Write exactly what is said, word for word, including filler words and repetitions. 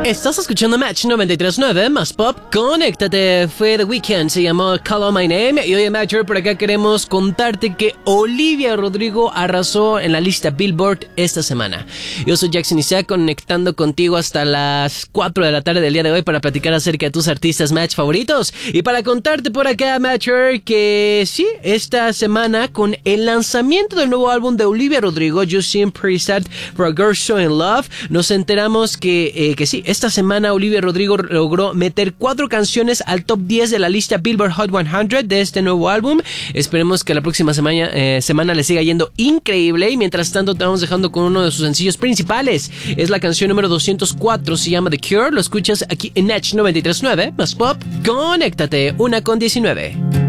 Estás escuchando Match noventa y tres punto nueve, más pop, conéctate. Fue The Weeknd, se llamó Call On My Name. Y hoy, Matcher, por acá queremos contarte que Olivia Rodrigo arrasó en la lista Billboard esta semana. Yo soy Jackson Isaac, conectando contigo hasta las cuatro de la tarde del día de hoy para platicar acerca de tus artistas Match favoritos. Y para contarte por acá, Matcher, que sí, esta semana con el lanzamiento del nuevo álbum de Olivia Rodrigo, You Seem Pretty Sad for a Girl So In Love, nos enteramos que, eh, que sí, esta semana Olivia Rodrigo logró meter cuatro canciones al top diez de la lista Billboard Hot cien de este nuevo álbum. Esperemos que la próxima semana, eh, semana le siga yendo increíble. Y mientras tanto te vamos dejando con uno de sus sencillos principales. Es la canción número doscientos cuatro, se llama The Cure. Lo escuchas aquí en Match noventa y tres punto nueve, más pop, conéctate, una con diecinueve.